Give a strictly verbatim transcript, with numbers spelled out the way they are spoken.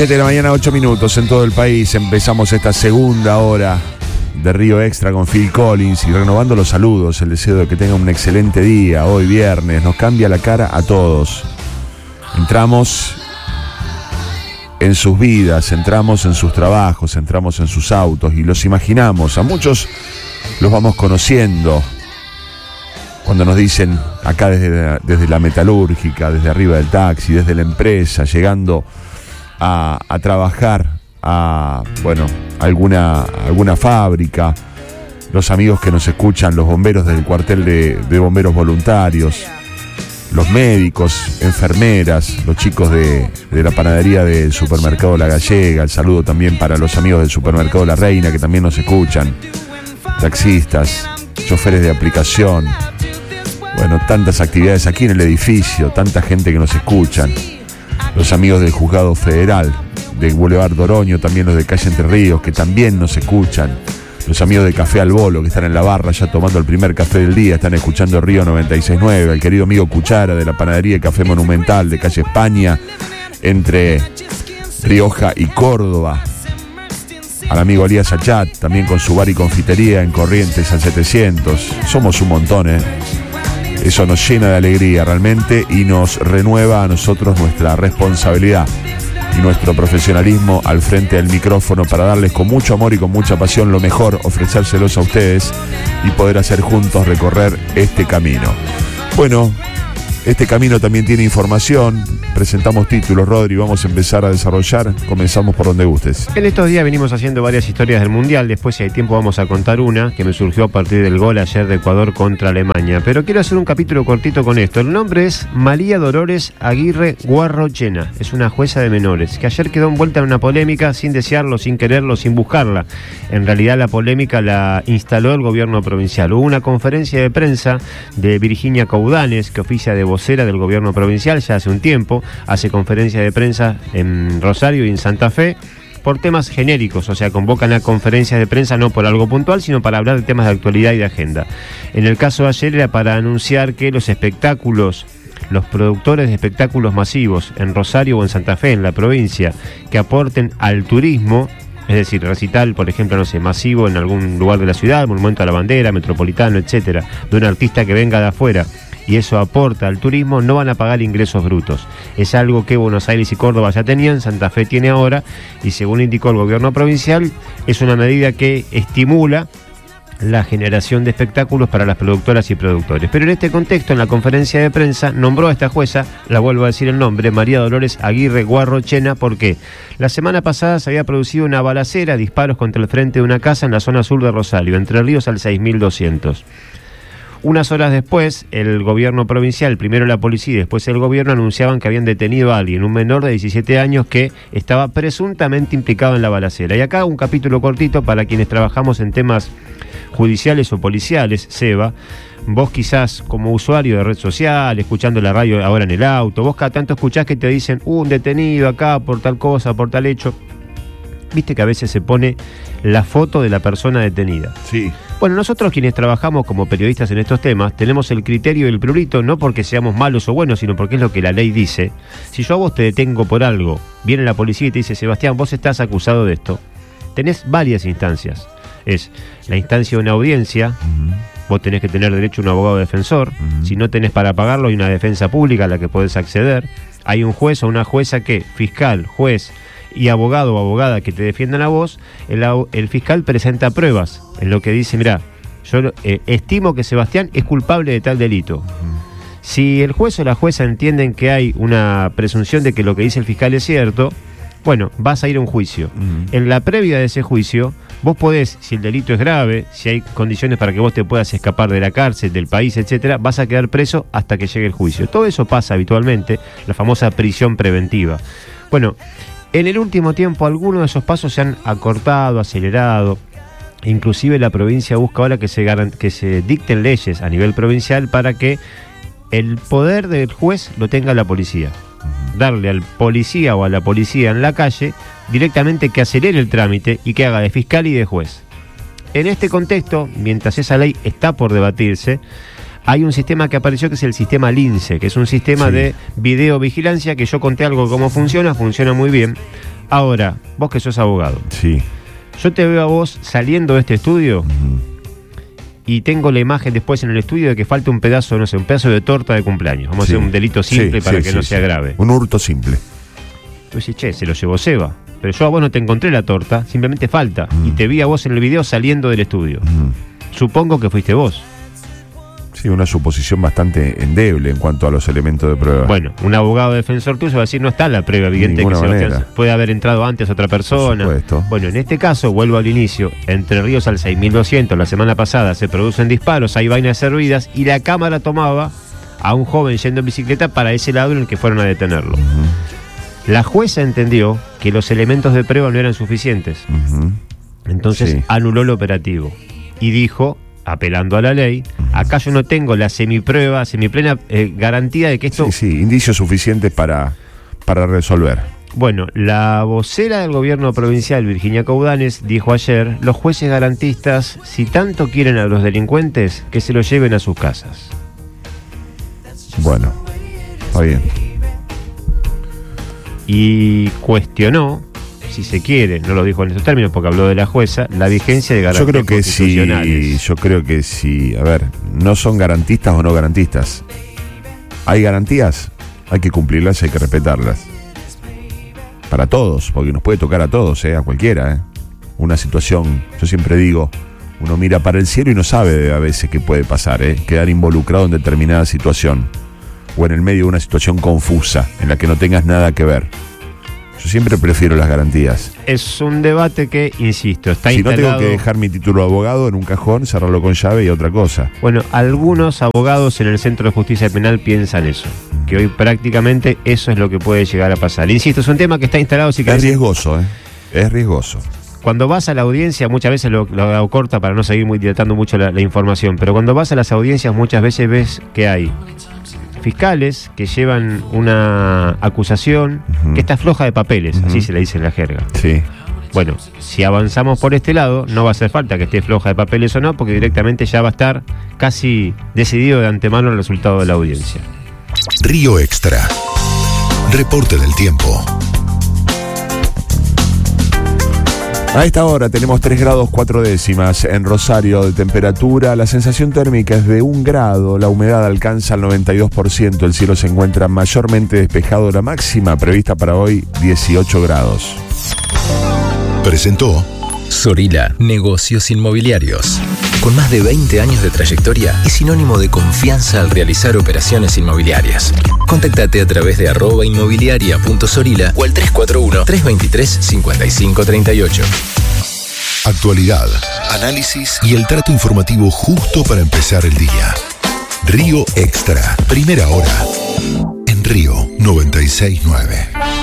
siete de la mañana, ocho minutos en todo el país. Empezamos esta segunda hora de Río Extra con Phil Collins y renovando los saludos, el deseo de que tengan un excelente día. Hoy viernes nos cambia la cara a todos. Entramos en sus vidas, entramos en sus trabajos, entramos en sus autos y los imaginamos. A muchos los vamos conociendo cuando nos dicen acá desde la, desde la metalúrgica, desde arriba del taxi, desde la empresa, llegando a, a trabajar a, bueno, alguna, alguna fábrica, los amigos que nos escuchan, los bomberos del cuartel de, de bomberos voluntarios, los médicos, enfermeras, los chicos de, de la panadería del supermercado La Gallega. El saludo también para los amigos del supermercado La Reina que también nos escuchan, taxistas, choferes de aplicación. Bueno, tantas actividades aquí en el edificio, tanta gente que nos escuchan. Los amigos del Juzgado Federal, del Boulevard Doroño, también los de Calle Entre Ríos, que también nos escuchan. Los amigos de Café al Bolo, que están en la barra ya tomando el primer café del día, están escuchando Río noventa y seis punto nueve. El querido amigo Cuchara de la panadería y Café Monumental de Calle España, entre Rioja y Córdoba. Al amigo Elías Achat, también con su bar y confitería en Corrientes al setecientos. Somos un montón, ¿eh? Eso nos llena de alegría realmente y nos renueva a nosotros nuestra responsabilidad y nuestro profesionalismo al frente del micrófono para darles con mucho amor y con mucha pasión lo mejor, ofrecérselos a ustedes y poder hacer juntos recorrer este camino. Bueno, este camino también tiene información. Presentamos títulos, Rodri, vamos a empezar a desarrollar. Comenzamos por donde gustes. En estos días venimos haciendo varias historias del Mundial. Después, si hay tiempo, vamos a contar una que me surgió a partir del gol ayer de Ecuador contra Alemania. Pero quiero hacer un capítulo cortito con esto. El nombre es María Dolores Aguirre Guarrochena. Es una jueza de menores que ayer quedó envuelta en una polémica sin desearlo, sin quererlo, sin buscarla. En realidad la polémica la instaló el gobierno provincial. Hubo una conferencia de prensa de Virginia Coudanes, que oficia de vocera del gobierno provincial ya hace un tiempo. Hace conferencia de prensa en Rosario y en Santa Fe por temas genéricos, o sea, convocan a conferencias de prensa no por algo puntual, sino para hablar de temas de actualidad y de agenda. En el caso de ayer era para anunciar que los espectáculos, los productores de espectáculos masivos en Rosario o en Santa Fe, en la provincia, que aporten al turismo, es decir, recital, por ejemplo, no sé, masivo en algún lugar de la ciudad, Monumento a la Bandera, Metropolitano, etcétera, de un artista que venga de afuera, y eso aporta al turismo, no van a pagar ingresos brutos. Es algo que Buenos Aires y Córdoba ya tenían, Santa Fe tiene ahora, y según indicó el gobierno provincial, es una medida que estimula la generación de espectáculos para las productoras y productores. Pero en este contexto, en la conferencia de prensa, nombró a esta jueza, la vuelvo a decir el nombre, María Dolores Aguirre Guarrochena, porque la semana pasada se había producido una balacera, disparos contra el frente de una casa en la zona sur de Rosario, Entre Ríos al seis mil doscientos. Unas horas después, el gobierno provincial, primero la policía y después el gobierno, anunciaban que habían detenido a alguien, un menor de diecisiete años que estaba presuntamente implicado en la balacera. Y acá un capítulo cortito para quienes trabajamos en temas judiciales o policiales, Seba. Vos quizás como usuario de red social, escuchando la radio ahora en el auto, vos cada tanto escuchás que te dicen, uh, un detenido acá por tal cosa, por tal hecho. Viste que a veces se pone la foto de la persona detenida. Sí. Bueno, nosotros quienes trabajamos como periodistas en estos temas tenemos el criterio y el prurito, no porque seamos malos o buenos, sino porque es lo que la ley dice. Si yo a vos te detengo por algo, viene la policía y te dice, Sebastián, vos estás acusado de esto, tenés varias instancias. Es la instancia de una audiencia, uh-huh. Vos tenés que tener derecho a un abogado defensor, uh-huh. Si no tenés para pagarlo hay una defensa pública a la que podés acceder, hay un juez o una jueza que, fiscal, juez y abogado o abogada que te defiendan a vos, el, el fiscal presenta pruebas en lo que dice, mirá, yo eh, estimo que Sebastián es culpable de tal delito. Uh-huh. Si el juez o la jueza entienden que hay una presunción de que lo que dice el fiscal es cierto, bueno, vas a ir a un juicio. Uh-huh. En la previa de ese juicio, vos podés, si el delito es grave, si hay condiciones para que vos te puedas escapar de la cárcel, del país, etcétera, vas a quedar preso hasta que llegue el juicio. Todo eso pasa habitualmente, la famosa prisión preventiva. Bueno, en el último tiempo algunos de esos pasos se han acortado, acelerado. Inclusive la provincia busca ahora que se, garant- que se dicten leyes a nivel provincial para que el poder del juez lo tenga la policía. Darle al policía o a la policía en la calle directamente que acelere el trámite y que haga de fiscal y de juez. En este contexto, mientras esa ley está por debatirse, hay un sistema que apareció que es el sistema LINCE, que es un sistema sí. de videovigilancia, que yo conté algo cómo funciona, funciona muy bien. Ahora, vos que sos abogado. Sí. Yo te veo a vos saliendo de este estudio Uh-huh. y tengo la imagen después en el estudio de que falta un pedazo, no sé, un pedazo de torta de cumpleaños. Vamos Sí. a hacer un delito simple Sí, para sí, que sí, no sí. sea grave. Un hurto simple. Tú decís, che, se lo llevó Seba. Pero yo a vos no te encontré la torta, simplemente falta. Mm. Y te vi a vos en el video saliendo del estudio. Uh-huh. Supongo que fuiste vos. Sí, una suposición bastante endeble en cuanto a los elementos de prueba. Bueno, un abogado defensor tuyo va a decir, no está la prueba evidente que ninguna Sebastián manera. puede haber entrado antes otra persona. Por supuesto. Bueno, en este caso, vuelvo al inicio, Entre Ríos al seis mil doscientos, la semana pasada se producen disparos, hay vainas servidas y la cámara tomaba a un joven yendo en bicicleta para ese lado en el que fueron a detenerlo. Uh-huh. La jueza entendió que los elementos de prueba no eran suficientes, Uh-huh. entonces Sí. anuló el operativo y dijo, apelando a la ley, acá yo no tengo la semiprueba, semiplena eh, garantía de que esto... Sí, sí, indicios suficientes para, para resolver. Bueno, la vocera del gobierno provincial, Virginia Coudanes, dijo ayer, los jueces garantistas, si tanto quieren a los delincuentes, que se los lleven a sus casas. Bueno, está bien. Y cuestionó, si se quiere, no lo dijo en estos términos porque habló de la jueza, la vigencia de Yo garantías creo que sí, constitucionales. yo creo que sí. A ver, no son garantistas o no garantistas. Hay garantías, hay que cumplirlas, hay que respetarlas. Para todos, porque nos puede tocar a todos, ¿eh? A cualquiera, ¿eh? Una situación, yo siempre digo, uno mira para el cielo y no sabe a veces qué puede pasar, ¿eh? Quedar involucrado en determinada situación o en el medio de una situación confusa en la que no tengas nada que ver. Yo siempre prefiero las garantías. Es un debate que, insisto, está Si no instalado... tengo que dejar mi título de abogado en un cajón, cerrarlo con llave y otra cosa. Bueno, algunos abogados en el Centro de Justicia Penal piensan eso, que hoy prácticamente eso es lo que puede llegar a pasar. Insisto, es un tema que está instalado, si Es querés, riesgoso, ¿eh? Es riesgoso. cuando vas a la audiencia, muchas veces lo, lo hago corta para no seguir muy dilatando mucho la, la información, pero cuando vas a las audiencias muchas veces ves que hay fiscales que llevan una acusación Ujú. que está floja de papeles, Ujú. así se le dice en la jerga. Sí. Bueno, si avanzamos por este lado, no va a hacer falta que esté floja de papeles o no, porque directamente ya va a estar casi decidido de antemano el resultado de la audiencia. Río Extra. Reporte del tiempo. A esta hora tenemos tres grados cuatro décimas en Rosario de temperatura, la sensación térmica es de un grado, la humedad alcanza el noventa y dos por ciento, el cielo se encuentra mayormente despejado, la máxima prevista para hoy dieciocho grados. Presentó Sorila, negocios inmobiliarios. Con más de veinte años de trayectoria y sinónimo de confianza al realizar operaciones inmobiliarias. Contactate a través de arroba inmobiliaria punto sorila o al tres cuatro uno, tres dos tres, cinco cinco tres ocho. actualidad, análisis y el trato informativo justo para empezar el día. Río Extra, primera hora. En Río noventa y seis punto nueve.